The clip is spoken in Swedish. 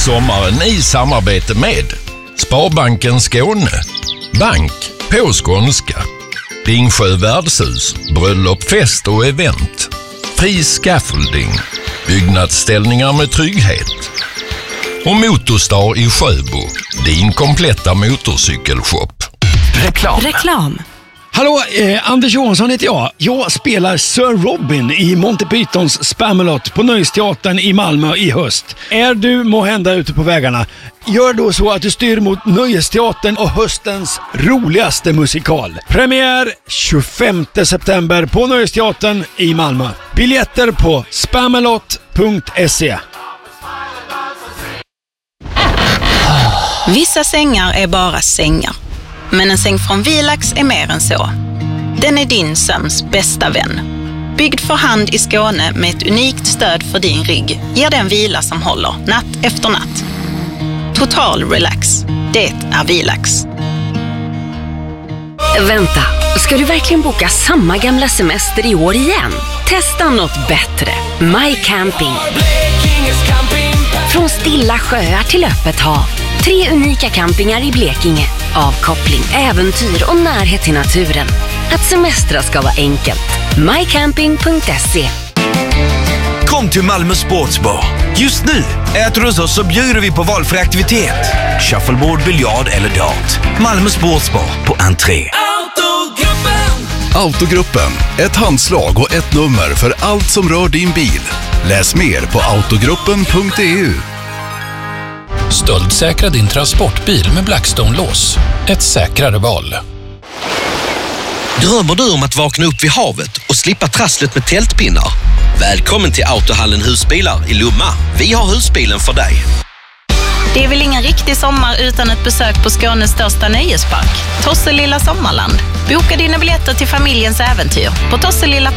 sommaren i samarbete med Sparbanken Skåne, bank på skånska, Bingsjö värdshus, bröllop, fest och event, Fri Scaffolding, byggnadsställningar med trygghet och Motorstar i Sjöbo, din kompletta motorcykelshop. Reklam. Hallå, Anders Johansson heter jag. Jag spelar Sir Robin i Monty Pythons Spamalot på Nöjesteatern i Malmö i höst. Är du måhända ute på vägarna? Gör då så att du styr mot Nöjesteatern och höstens roligaste musikal. Premiär 25 september på Nöjesteatern i Malmö. Biljetter på spamalot.se. Vissa sängar är bara sängar. Men en säng från Vilax är mer än så. Den är din sömns bästa vän. Byggd för hand i Skåne med ett unikt stöd för din rygg ger den vila som håller natt efter natt. Total relax. Det är Vilax. Vänta, ska du verkligen boka samma gamla semester i år igen? Testa något bättre. My Camping. Från stilla sjöar till öppet hav. 3 unika campingar i Blekinge. Avkoppling, äventyr och närhet till naturen. Att semestra ska vara enkelt. mycamping.se. Kom till Malmö Sportsbar. Just nu äter du hos oss så bjuder vi på valfri aktivitet. Shuffleboard, biljard eller dart. Malmö Sportsbar på entré. Autogruppen. Ett handslag och ett nummer för allt som rör din bil. Läs mer på autogruppen.eu. Stöldsäkra din transportbil med Blackstone-lås. Ett säkrare val. Drömmer du om att vakna upp vid havet och slippa trasslet med tältpinnar? Välkommen till Autohallen Husbilar i Lomma. Vi har husbilen för dig. Det är väl ingen riktig sommar utan ett besök på Skånes största nöjespark, Tosselilla Sommarland. Boka dina biljetter till familjens äventyr på tosselilla.se.